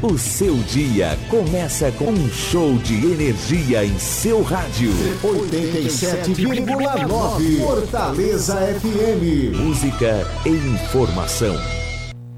O seu dia começa com um show de energia em seu rádio. 87,9 Fortaleza FM. Música e informação.